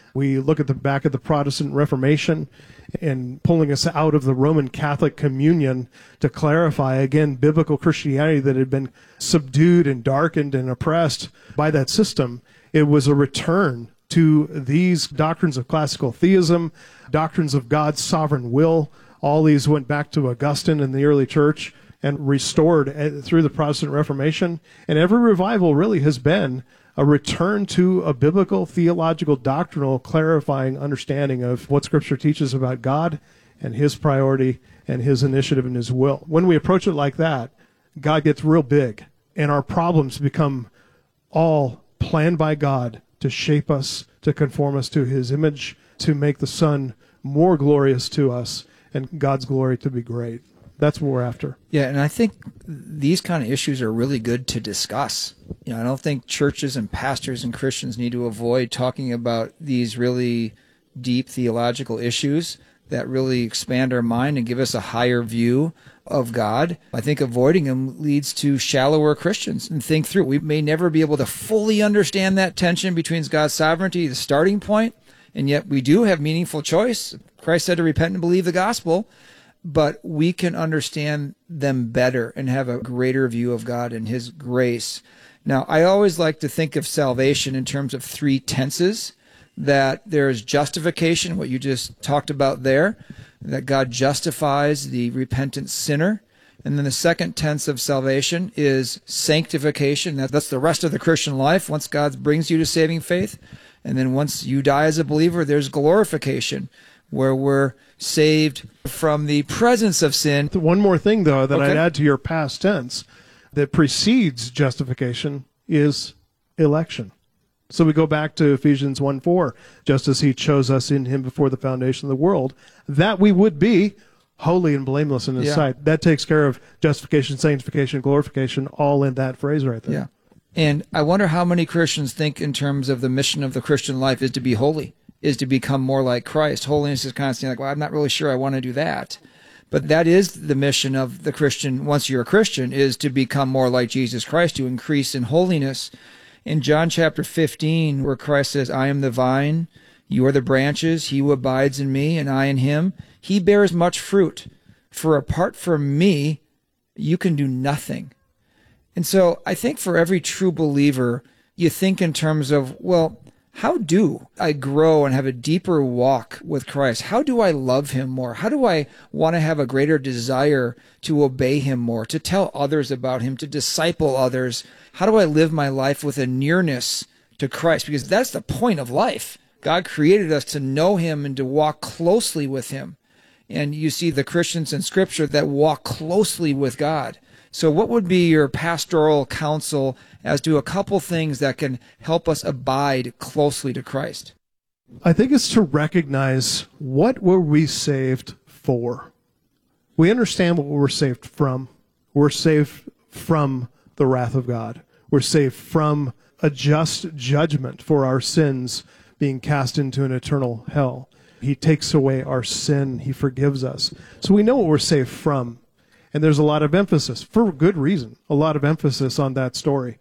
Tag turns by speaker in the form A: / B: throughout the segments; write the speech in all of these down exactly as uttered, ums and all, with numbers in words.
A: We look at the back of the Protestant Reformation and pulling us out of the Roman Catholic communion to clarify, again, biblical Christianity that had been subdued and darkened and oppressed by that system. It was a return to these doctrines of classical theism, doctrines of God's sovereign will. All these went back to Augustine in the early church and restored through the Protestant Reformation. And every revival really has been a return to a biblical, theological, doctrinal, clarifying understanding of what Scripture teaches about God and His priority and His initiative and His will. When we approach it like that, God gets real big, and our problems become all planned by God to shape us, to conform us to His image, to make the Son more glorious to us, and God's glory to be great. That's what we're after.
B: Yeah, and I think these kind of issues are really good to discuss. You know, I don't think churches and pastors and Christians need to avoid talking about these really deep theological issues that really expand our mind and give us a higher view of God. I think avoiding them leads to shallower Christians and think through. We may never be able to fully understand that tension between God's sovereignty, the starting point, and yet we do have meaningful choice. Christ said to repent and believe the gospel. But we can understand them better and have a greater view of God and His grace. Now, I always like to think of salvation in terms of three tenses, that there is justification, what you just talked about there, that God justifies the repentant sinner. And then the second tense of salvation is sanctification. That's the rest of the Christian life once God brings you to saving faith. And then once you die as a believer, there's glorification, where we're saved from the presence of sin.
A: One more thing, though, that
B: Okay.
A: I'd add to your past tense that precedes justification is election. So we go back to Ephesians one four, just as He chose us in Him before the foundation of the world, that we would be holy and blameless in His
B: Yeah.
A: sight. That takes care of justification, sanctification, glorification, all in that phrase right there.
B: Yeah. And I wonder how many Christians think in terms of the mission of the Christian life is to be holy, is to become more like Christ. Holiness is kind of saying like, well, I'm not really sure I want to do that. But that is the mission of the Christian, once you're a Christian, is to become more like Jesus Christ, to increase in holiness. In John chapter fifteen, where Christ says, I am the vine, you are the branches, he who abides in me, and I in him, he bears much fruit. For apart from me, you can do nothing. And so I think for every true believer, you think in terms of, well, how do I grow and have a deeper walk with Christ? How do I love Him more? How do I want to have a greater desire to obey Him more, to tell others about Him, to disciple others? How do I live my life with a nearness to Christ? Because that's the point of life. God created us to know Him and to walk closely with Him. And you see the Christians in Scripture that walk closely with God. So what would be your pastoral counsel as to a couple things that can help us abide closely to Christ?
A: I think it's to recognize, what were we saved for? We understand what we're saved from. We're saved from the wrath of God. We're saved from a just judgment for our sins being cast into an eternal hell. He takes away our sin. He forgives us. So we know what we're saved from. And there's a lot of emphasis, for good reason, a lot of emphasis on that story.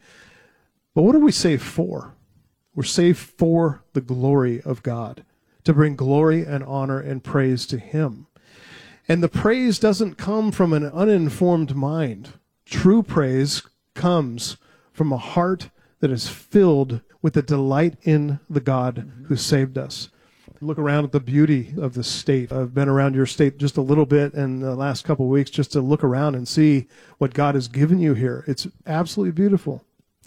A: But what are we saved for? We're saved for the glory of God, to bring glory and honor and praise to Him. And the praise doesn't come from an uninformed mind. True praise comes from a heart that is filled with the delight in the God who saved us. Look around at the beauty of the state. I've been around your state just a little bit in the last couple of weeks just to look around and see what God has given you here. It's absolutely beautiful.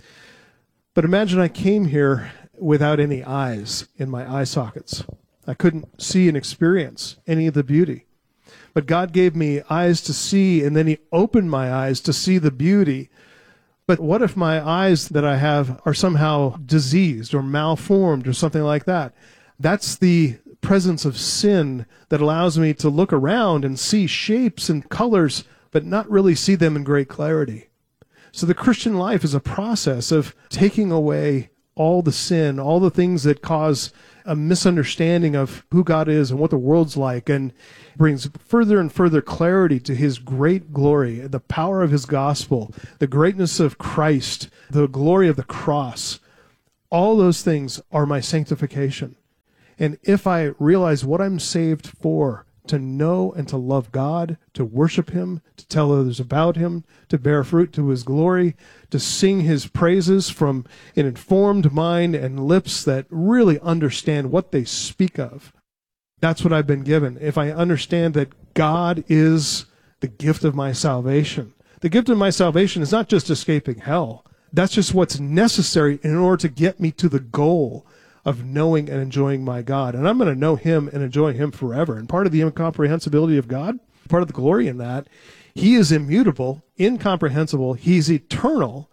A: But imagine I came here without any eyes in my eye sockets. I couldn't see and experience any of the beauty. But God gave me eyes to see, and then He opened my eyes to see the beauty. But what if my eyes that I have are somehow diseased or malformed or something like that? That's the presence of sin that allows me to look around and see shapes and colors, but not really see them in great clarity. So the Christian life is a process of taking away all the sin, all the things that cause a misunderstanding of who God is and what the world's like, and brings further and further clarity to His great glory, the power of His gospel, the greatness of Christ, the glory of the cross. All those things are my sanctification. And if I realize what I'm saved for, to know and to love God, to worship him, to tell others about him, to bear fruit to his glory, to sing his praises from an informed mind and lips that really understand what they speak of. That's what I've been given. If I understand that God is the gift of my salvation, the gift of my salvation is not just escaping hell. That's just what's necessary in order to get me to the goal of knowing and enjoying my God. And I'm going to know him and enjoy him forever. And part of the incomprehensibility of God, part of the glory in that, he is immutable, incomprehensible, he's eternal.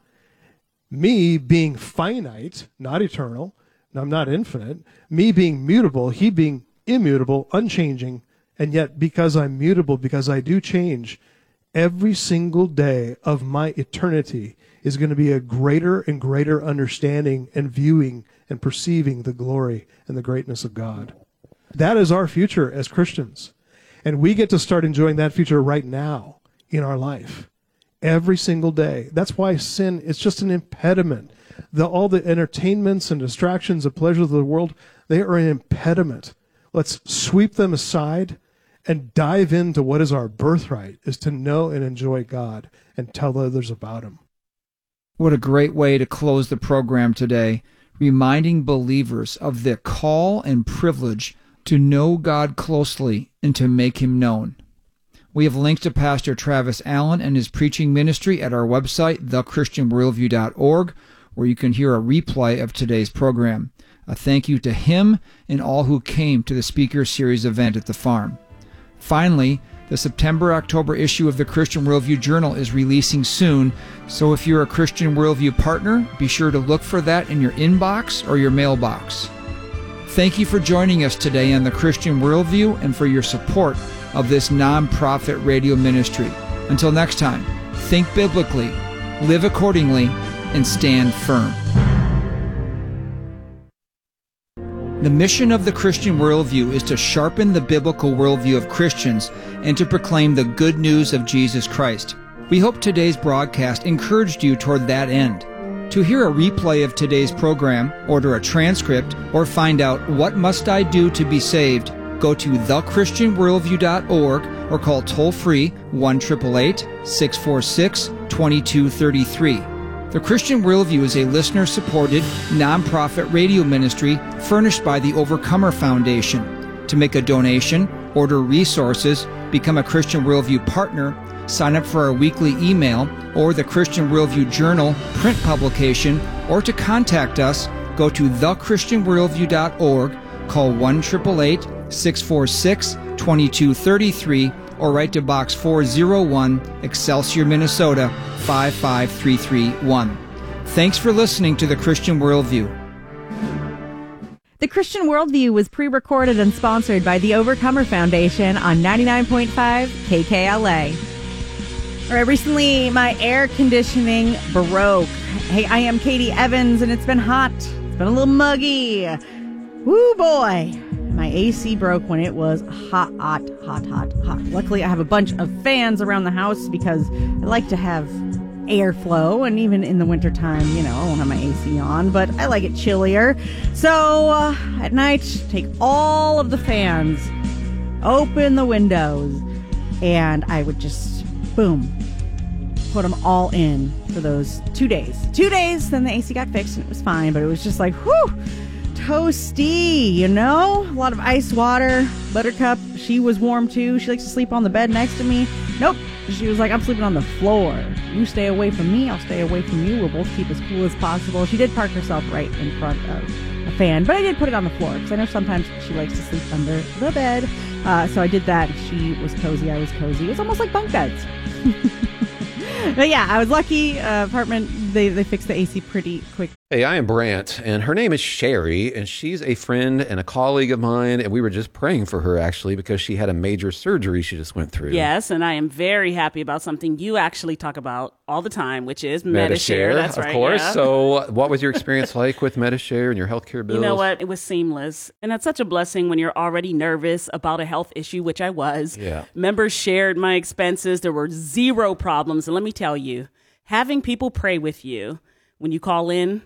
A: Me being finite, not eternal, I'm not infinite, me being mutable, he being immutable, unchanging, and yet because I'm mutable, because I do change, every single day of my eternity is going to be a greater and greater understanding and viewing and perceiving the glory and the greatness of God. That is our future as Christians. And we get to start enjoying that future right now in our life. Every single day. That's why sin is just an impediment. The, all the entertainments and distractions and pleasures of the world, they are an impediment. Let's sweep them aside and dive into what is our birthright, is to know and enjoy God and tell others about him.
B: What a great way to close the program today, reminding believers of the call and privilege to know God closely and to make him known. We have linked to Pastor Travis Allen and his preaching ministry at our website, the christian worldview dot org, where you can hear a replay of today's program. A thank you to him and all who came to the Speaker Series event at the farm. Finally, the September-October issue of the Christian Worldview Journal is releasing soon, so if you're a Christian Worldview partner, be sure to look for that in your inbox or your mailbox. Thank you for joining us today on the Christian Worldview and for your support of this nonprofit radio ministry. Until next time, think biblically, live accordingly, and stand firm. The mission of the Christian Worldview is to sharpen the biblical worldview of Christians and to proclaim the good news of Jesus Christ. We hope today's broadcast encouraged you toward that end. To hear a replay of today's program, order a transcript, or find out what must I do to be saved, go to the christian worldview dot org or call toll-free one eight eight eight, six four six, two two three three. The Christian Worldview is a listener-supported, nonprofit radio ministry furnished by the Overcomer Foundation. To make a donation, order resources, become a Christian Worldview partner, sign up for our weekly email or the Christian Worldview Journal print publication, or to contact us, go to the christian worldview dot org, call one eight eight eight, six four six, two two three three, or write to Box four oh one, Excelsior, Minnesota, five five three three one. Thanks for listening to The Christian Worldview.
C: The Christian Worldview was pre-recorded and sponsored by the Overcomer Foundation on ninety-nine point five K K L A. All right, recently my air conditioning broke. Hey, I am Katie Evans, and it's been hot. It's been a little muggy. Woo, boy. My A C broke when it was hot, hot, hot, hot, hot. Luckily, I have a bunch of fans around the house because I like to have airflow, and even in the wintertime, you know, I won't have my A C on, but I like it chillier. So uh, at night, take all of the fans, open the windows, and I would just, boom, put them all in for those two days. Two days, then the A C got fixed, and it was fine, but it was just like, whew, toasty, you know? A lot of ice water. Buttercup, she was warm too. She likes to sleep on the bed next to me. Nope. She was like, I'm sleeping on the floor. You stay away from me, I'll stay away from you. We'll both keep as cool as possible. She did park herself right in front of a fan, but I did put it on the floor because I know sometimes she likes to sleep under the bed. Uh, so I did that. She was cozy, I was cozy. It was almost like bunk beds. But yeah, I was lucky. Uh, apartment, they, they fixed the A C pretty quick.
D: Hey, I am Brant, and her name is Sherry, and she's a friend and a colleague of mine, and we were just praying for her, actually, because she had a major surgery she just went through.
E: Yes, and I am very happy about something you actually talk about all the time, which is Medi-Share.
D: Medi-Share,
E: That's
D: of
E: right,
D: course.
E: yeah.
D: So what was your experience like with Medi-Share and your healthcare bills?
E: You know what? It was seamless. And that's such a blessing when you're already nervous about a health issue, which I was.
D: Yeah.
E: Members shared my expenses. There were zero problems. And let me tell you, having people pray with you when you call in,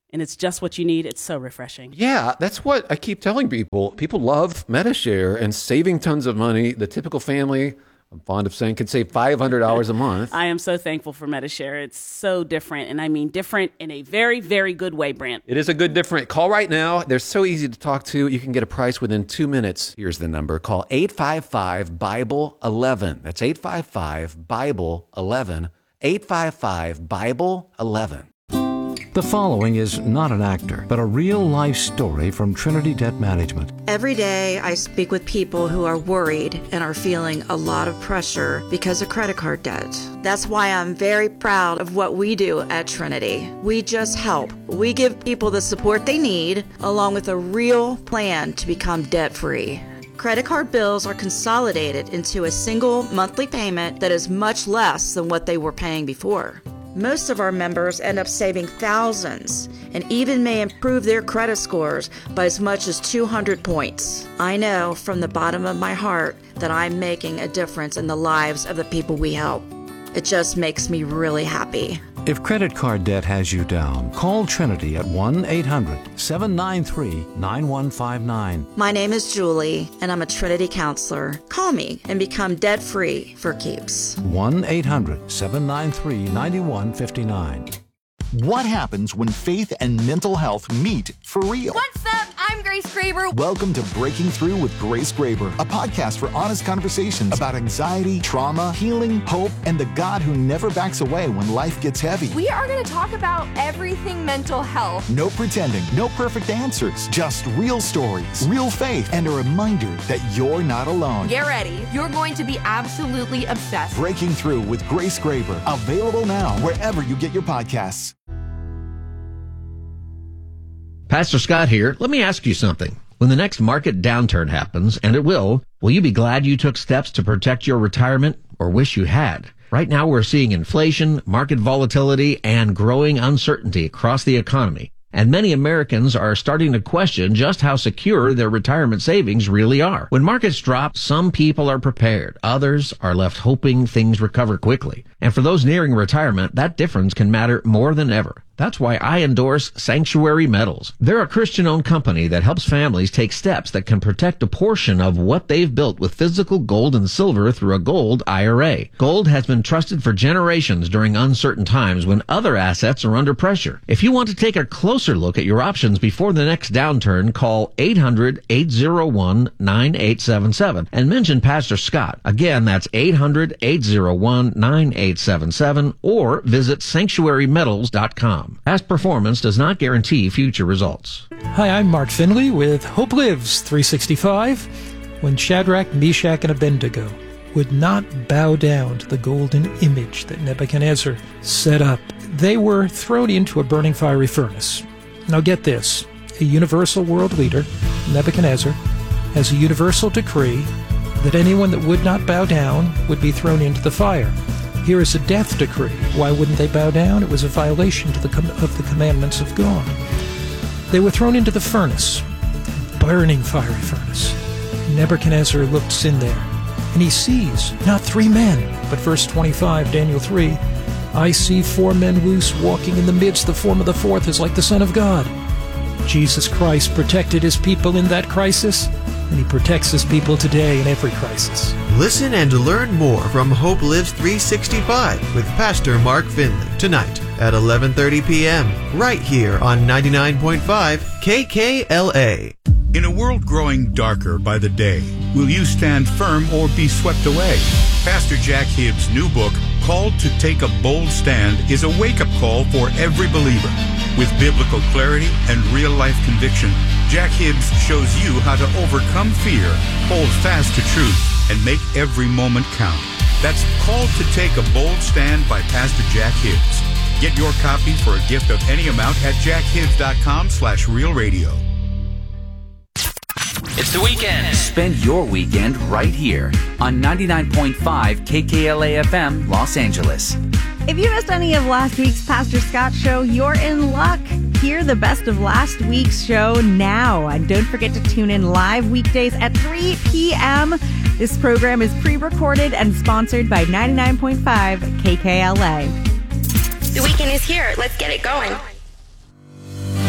E: and it's just what you need. It's so refreshing.
D: Yeah, that's what I keep telling people. People love Medi-Share and saving tons of money. The typical family, I'm fond of saying, could save five hundred dollars a month.
E: I am so thankful for Medi-Share. It's so different, and I mean different in a very, very good way, Brant.
D: It is a good different. Call right now. They're so easy to talk to. You can get a price within two minutes. Here's the number. Call eight five five, Bible eleven. That's eight five five, Bible eleven. eight five five, Bible eleven.
F: The following is not an actor, but a real-life story from Trinity Debt Management.
G: Every day I speak with people who are worried and are feeling a lot of pressure because of credit card debt. That's why I'm very proud of what we do at Trinity. We just help. We give people the support they need, along with a real plan to become debt-free. Credit card bills are consolidated into a single monthly payment that is much less than what they were paying before. Most of our members end up saving thousands and even may improve their credit scores by as much as two hundred points. I know from the bottom of my heart that I'm making a difference in the lives of the people we help. It just makes me really happy.
F: If credit card debt has you down, call Trinity at one eight hundred, seven nine three, nine one five nine.
G: My name is Julie, and I'm a Trinity counselor. Call me and become debt-free for keeps.
F: one eight hundred, seven nine three, nine one five nine.
H: What happens when faith and mental health meet for real?
I: What's up? I'm Grace Graber.
H: Welcome to Breaking Through with Grace Graber, a podcast for honest conversations about anxiety, trauma, healing, hope, and the God who never backs away when life gets heavy.
I: We are going to talk about everything mental health.
H: No pretending, no perfect answers, just real stories, real faith, and a reminder that you're not alone.
I: Get ready. You're going to be absolutely obsessed.
H: Breaking Through with Grace Graber, available now wherever you get your podcasts.
J: Pastor Scott here. Let me ask you something. When the next market downturn happens, and it will, will you be glad you took steps to protect your retirement or wish you had? Right now we're seeing inflation, market volatility, and growing uncertainty across the economy. And many Americans are starting to question just how secure their retirement savings really are. When markets drop, some people are prepared. Others are left hoping things recover quickly. And for those nearing retirement, that difference can matter more than ever. That's why I endorse Sanctuary Metals. They're a Christian-owned company that helps families take steps that can protect a portion of what they've built with physical gold and silver through a gold I R A. Gold has been trusted for generations during uncertain times when other assets are under pressure. If you want to take a closer look at your options before the next downturn, call eight hundred, eight oh one, nine eight seven seven and mention Pastor Scott. Again, that's eight hundred, eight oh one, nine eight seven seven or visit sanctuary metals dot com. Past performance does not guarantee future results.
K: Hi, I'm Mark Finley with Hope Lives three sixty-five. When Shadrach, Meshach, and Abednego would not bow down to the golden image that Nebuchadnezzar set up, they were thrown into a burning fiery furnace. Now get this, a universal world leader, Nebuchadnezzar, has a universal decree that anyone that would not bow down would be thrown into the fire. Here is a death decree. Why wouldn't they bow down? It was a violation to the com- of the commandments of God. They were thrown into the furnace, burning fiery furnace. Nebuchadnezzar looks in there, and he sees not three men, but verse twenty-five, Daniel three, I see four men loose walking in the midst. The form of the fourth is like the Son of God. Jesus Christ protected his people in that crisis, and he protects his people today in every crisis.
L: Listen and learn more from Hope Lives three sixty-five with Pastor Mark Finley tonight at eleven thirty p.m. right here on ninety-nine point five K K L A.
M: In a world growing darker by the day, will you stand firm or be swept away? Pastor Jack Hibbs' new book, Called to Take a Bold Stand, is a wake-up call for every believer. With biblical clarity and real-life conviction, Jack Hibbs shows you how to overcome fear, hold fast to truth, and make every moment count. That's Called to Take a Bold Stand by Pastor Jack Hibbs. Get your copy for a gift of any amount at jackhibbs.com slash real radio.
N: It's the weekend. Spend your weekend right here on ninety-nine point five K K L A F M, Los Angeles.
C: If you missed any of last week's Pastor Scott show, you're in luck. Hear the best of last week's show now. And don't forget to tune in live weekdays at three p.m. This program is pre-recorded and sponsored by ninety-nine point five K K L A.
O: The weekend is here. Let's get it going.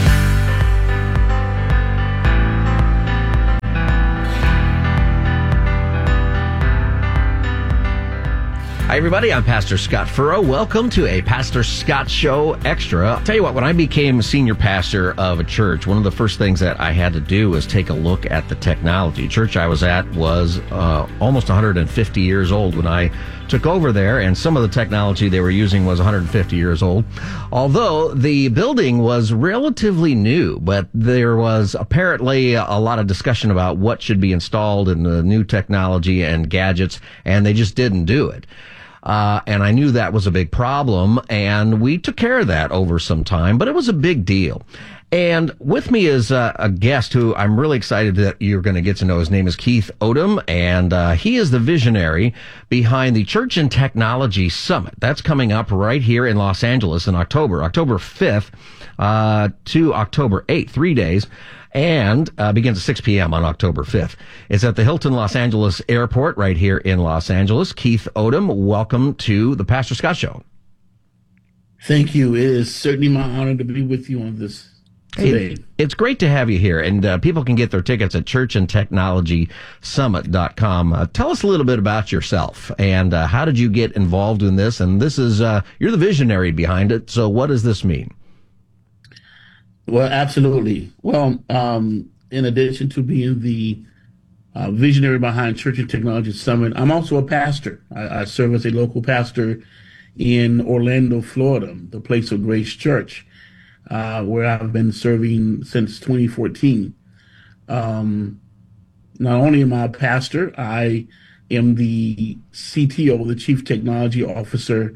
J: Hi, everybody. I'm Pastor Scott Furrow. Welcome to a Pastor Scott Show Extra. I'll tell you what, when I became senior pastor of a church, one of the first things that I had to do was take a look at the technology. The church I was at was uh, almost one hundred fifty years old when I took over there, and some of the technology they were using was one hundred fifty years old. Although the building was relatively new, but there was apparently a lot of discussion about what should be installed in the new technology and gadgets, and they just didn't do it. Uh, and I knew that was a big problem, and we took care of that over some time, but it was a big deal. And with me is uh, a guest who I'm really excited that you're going to get to know. His name is Keith Odom, and uh, he is the visionary behind the Church and Technology Summit. That's coming up right here in Los Angeles in October, October fifth uh, to October eighth, three days. And uh, begins at six p.m. on October fifth. It's at the Hilton Los Angeles Airport right here in Los Angeles. Keith Odom, welcome to the Pastor Scott Show.
O: Thank you. It is certainly my honor to be with you on this today.
J: Hey, it's great to have you here, and uh, people can get their tickets at church and technology summit dot com. Uh, tell us a little bit about yourself, and uh, how did you get involved in this? And this is, uh, you're the visionary behind it, so what does this mean?
O: Well, absolutely. Well, um, in addition to being the uh, visionary behind Church and Technology Summit, I'm also a pastor. I, I serve as a local pastor in Orlando, Florida, the Place of Grace Church, uh, where I've been serving since twenty fourteen. Um, not only am I a pastor, I am the C T O, the Chief Technology Officer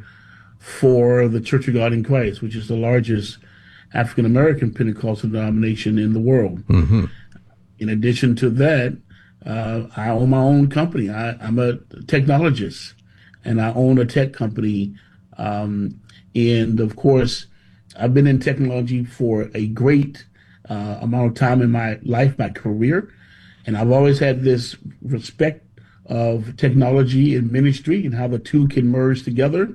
O: for the Church of God in Christ, which is the largest African-American Pentecostal denomination in the world.
J: Mm-hmm.
O: In addition to that, uh, I own my own company. I, I'm a technologist, and I own a tech company. Um, and of course, I've been in technology for a great uh, amount of time in my life, my career. And I've always had this respect of technology and ministry and how the two can merge together.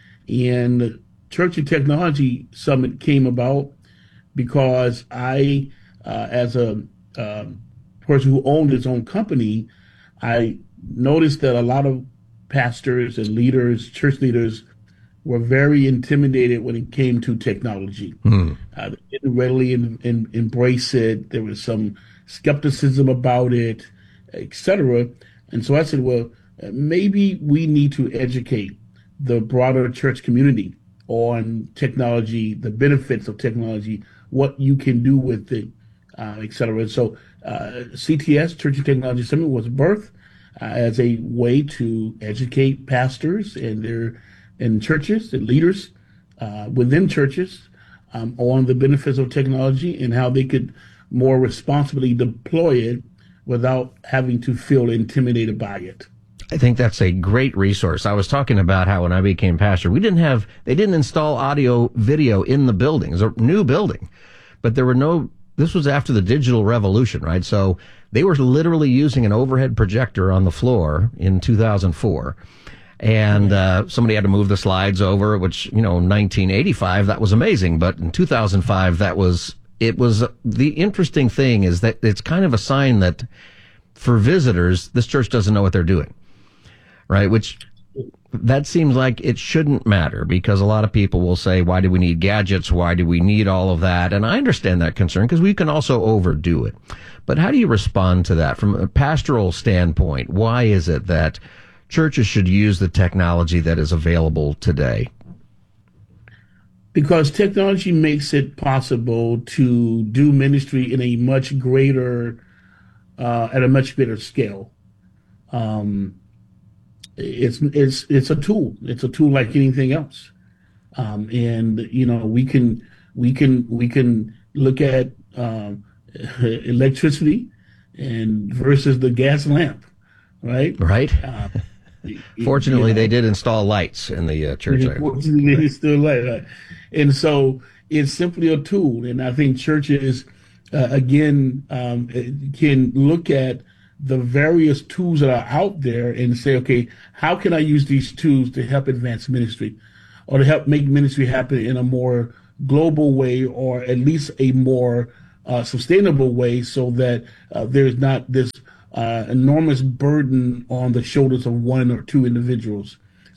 O: And Church and Technology Summit came about because I, uh, as a uh, person who owned his own company, I noticed that a lot of pastors and leaders, church leaders, were very intimidated when it came to technology.
J: Mm.
O: Uh, they didn't readily in, in, embrace it. There was some skepticism about it, et cetera. And so I said, well, maybe we need to educate the broader church community on technology, the benefits of technology, what you can do with it, uh, et cetera. And so uh, C T S, Church and Technology Summit, was birthed uh, as a way to educate pastors and their and churches and leaders uh, within churches um, on the benefits of technology and how they could more responsibly deploy it without having to feel intimidated by it.
J: I think that's a great resource. I was talking about how when I became pastor, we didn't have, they didn't install audio video in the building. It was a new building, but there were no, this was after the digital revolution, right? So they were literally using an overhead projector on the floor in two thousand four. And uh, somebody had to move the slides over, which, you know, nineteen eighty-five, that was amazing. But in two thousand five, that was, it was, the interesting thing is that it's kind of a sign that for visitors, this church doesn't know what they're doing. Right, which that seems like it shouldn't matter because a lot of people will say, why do we need gadgets? Why do we need all of that? And I understand that concern because we can also overdo it. But how do you respond to that from a pastoral standpoint? Why is it that churches should use the technology that is available today?
O: Because technology makes it possible to do ministry in a much greater, uh, at a much greater scale. Um, It's it's it's a tool. It's a tool like anything else, um, and you know we can we can we can look at um, electricity and versus the gas lamp, right?
J: Right.
O: Uh,
J: Fortunately,
O: you know,
J: they did install lights in the uh, church.
O: Fortunately, they still light, right? And so it's simply a tool, and I think churches uh, again um, can look at the various tools that are out there and say, okay, how can I use these tools to help advance ministry or to help make ministry happen in a more global way or at least a more uh, sustainable way so that uh, there's not this uh, enormous burden on the shoulders of one or two individuals.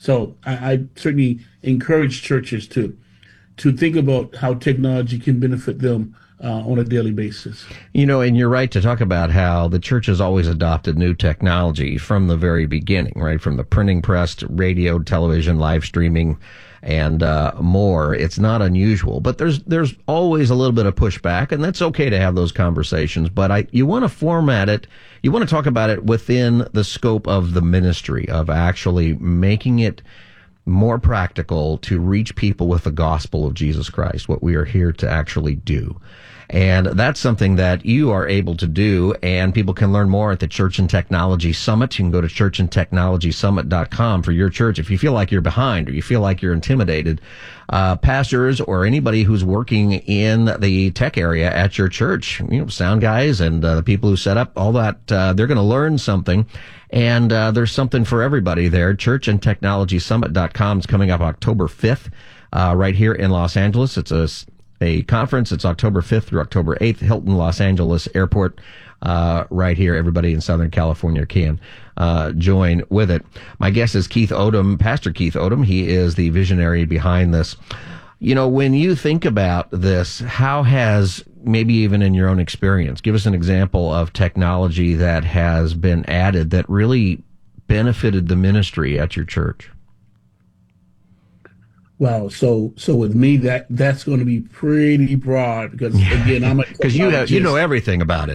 O: So I, I certainly encourage churches to to think about how technology can benefit them uh, on a daily basis.
J: You know, and you're right to talk about how the church has always adopted new technology from the very beginning, right? From the printing press to radio, television, live streaming, and uh, more. It's not unusual, but there's there's always a little bit of pushback, and that's okay to have those conversations. But I, you want to format it, you want to talk about it within the scope of the ministry, of actually making it more practical to reach people with the gospel of Jesus Christ, what we are here to actually do. And that's something that you are able to do, and people can learn more at the Church and Technology Summit. You can go to church and technology summit dot com for your church. If you feel like you're behind or you feel like you're intimidated, uh, pastors or anybody who's working in the tech area at your church, you know, sound guys and uh, the people who set up all that, uh, they're going to learn something. And uh, there's something for everybody there. church and technology summit dot com is coming up October fifth, uh, right here in Los Angeles. It's a a conference. It's October fifth through October eighth, Hilton Los Angeles Airport, uh, right here. Everybody in Southern California can uh, join with it. My guest is Keith Odom, Pastor Keith Odom. He is the visionary behind this. You know, when you think about this, how has, maybe even in your own experience, give us an example of technology that has been added that really benefited the ministry at your church?
O: Wow. So, so with me, that that's going to be pretty broad because again, I'm a
J: because you have, you know everything about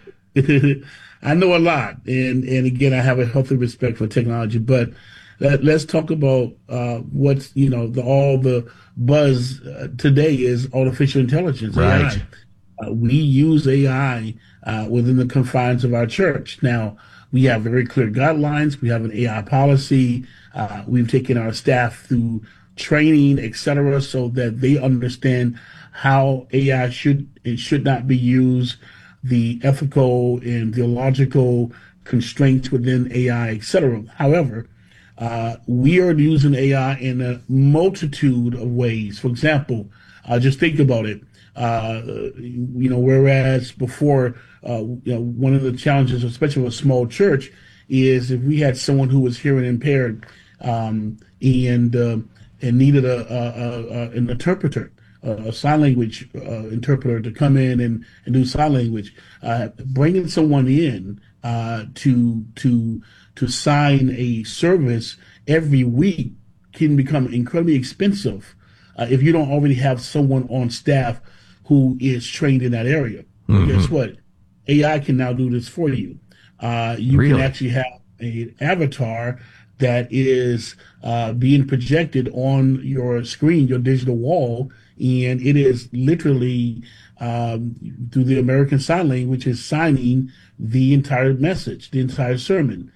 O: it. I know a lot, and and again, I have a healthy respect for technology. But let, let's talk about uh, what's you know the all the buzz uh, today is artificial intelligence.
J: Right.
O: A I. Uh, we use A I uh, within the confines of our church. Now we have very clear guidelines. We have an A I policy. Uh, we've taken our staff through training, et cetera, so that they understand how A I should and should not be used, the ethical and theological constraints within A I, et cetera. However, uh, we are using A I in a multitude of ways. For example, uh, just think about it. Uh, you know, whereas before, uh, you know, one of the challenges, especially with a small church, is if we had someone who was hearing impaired um, and uh, and needed a, a, a an interpreter, a sign language uh, interpreter to come in and, and do sign language, uh, bringing someone in uh, to to to sign a service every week can become incredibly expensive uh, if you don't already have someone on staff who is trained in that area. Mm-hmm. Guess what? A I can now do this for you. Uh, you really? can actually have an avatar that is uh, being projected on your screen, your digital wall, and it is literally um, through the American Sign Language is signing the entire message, the entire sermon.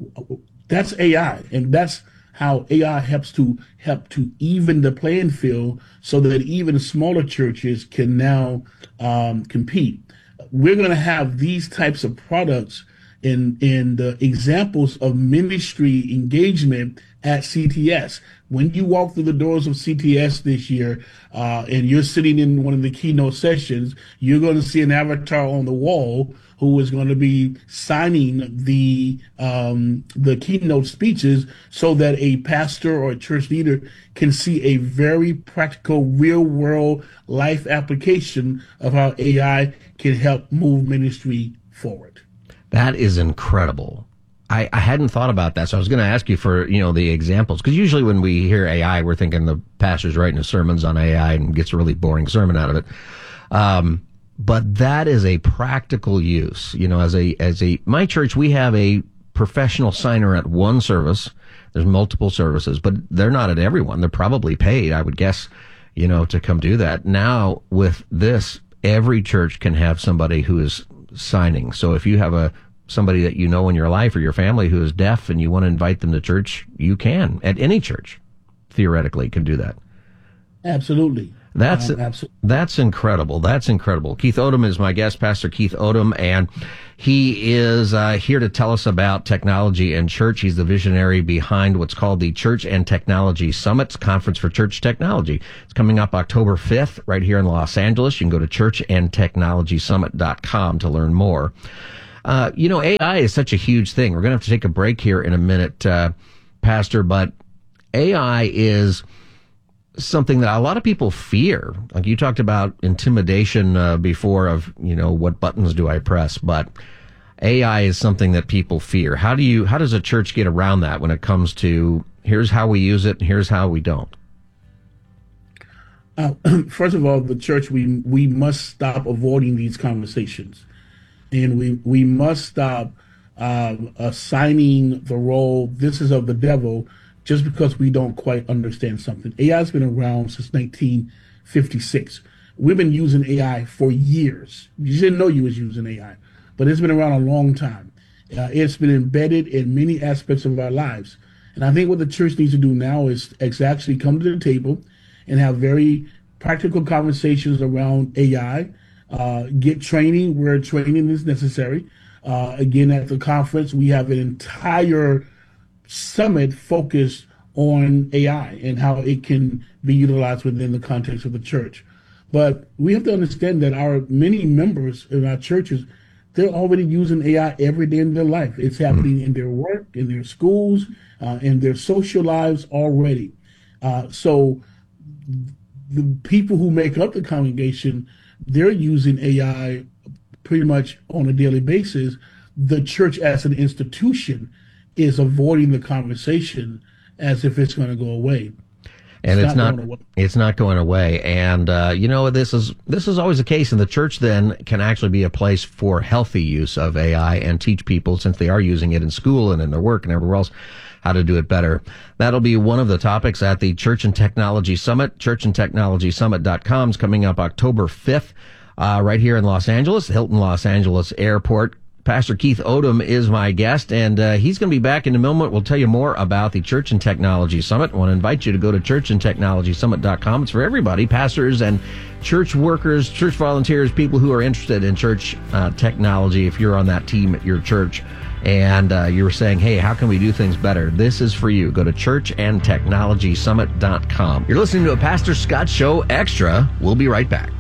O: That's A I, and that's how A I helps to help to even the playing field so that even smaller churches can now um, compete. We're going to have these types of products in in the examples of ministry engagement at C T S. When you walk through the doors of C T S this year, uh, and you're sitting in one of the keynote sessions, you're going to see an avatar on the wall who is going to be signing the um, the keynote speeches so that a pastor or a church leader can see a very practical, real world life application of how A I can help move ministry forward.
J: That is incredible. I, I hadn't thought about that, so I was going to ask you for, you know, the examples, because usually when we hear A I, we're thinking the pastor's writing his sermons on A I and gets a really boring sermon out of it. Um, but that is a practical use. You know, as a as a my church, we have a professional signer at one service. There's multiple services, but they're not at everyone. They're probably paid, I would guess, you know, to come do that. Now with this, every church can have somebody who is signing. So if you have a somebody that you know in your life or your family who is deaf and you want to invite them to church, you can. At any church, theoretically, can do that.
O: Absolutely.
J: That's
O: um, absolutely.
J: That's incredible. That's incredible. Keith Odom is my guest, Pastor Keith Odom, and he is uh, here to tell us about technology and church. He's the visionary behind what's called the Church and Technology Summit, Conference for Church Technology. It's coming up October fifth right here in Los Angeles. You can go to church and technology summit dot com to learn more. Uh, you know, A I is such a huge thing. We're going to have to take a break here in a minute, uh, Pastor, but A I is something that a lot of people fear. Like you talked about intimidation uh, before of, you know, what buttons do I press? But A I is something that people fear. How do you, how does a church get around that when it comes to here's how we use it and here's how we don't?
O: Uh, first of all, the church, we we must stop avoiding these conversations. And we, we must stop uh, assigning the role, this is of the devil, just because we don't quite understand something. A I has been around since nineteen fifty-six. We've been using A I for years. You didn't know you was using A I, but it's been around a long time. Uh, it's been embedded in many aspects of our lives. And I think what the church needs to do now is, is actually come to the table and have very practical conversations around A I, uh, get training where training is necessary. Uh, again, at the conference, we have an entire summit focused on A I and how it can be utilized within the context of the church. But we have to understand that our many members in our churches, they're already using A I every day in their life. It's happening in their work, in their schools, uh, in their social lives already. Uh, so the people who make up the congregation, they're using A I pretty much on a daily basis. The church as an institution is avoiding the conversation as if it's going to go away.
J: And it's,
O: it's
J: not,
O: not
J: it's not going away. And, uh, you know, this is, this is always the case. And the church then can actually be a place for healthy use of A I and teach people, since they are using it in school and in their work and everywhere else, how to do it better. That'll be one of the topics at the Church and Technology Summit. church and technology summit dot com is coming up October fifth, uh, right here in Los Angeles, Hilton Los Angeles Airport. Pastor Keith Odom is my guest, and uh, he's going to be back in a moment. We'll tell you more about the Church and Technology Summit. I want to invite you to go to church and technology summit dot com. It's for everybody, pastors and church workers, church volunteers, people who are interested in church uh, technology. If you're on that team at your church and uh, you're saying, hey, how can we do things better? This is for you. Go to church and technology summit dot com. You're listening to a Pastor Scott Show Extra. We'll be right back.